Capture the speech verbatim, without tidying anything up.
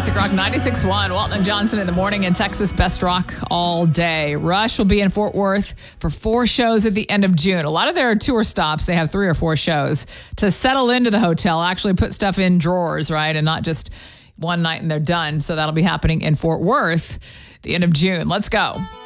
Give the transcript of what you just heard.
Classic Rock ninety-six point one. Walton and Johnson in the morning in Texas. Best rock all day. Rush will be in Fort Worth for four shows at the end of June. A lot of their tour stops, they have three or four shows to settle into the hotel, actually put stuff in drawers, right? And not just one night and they're done. So that'll be happening in Fort Worth the end of June. Let's go.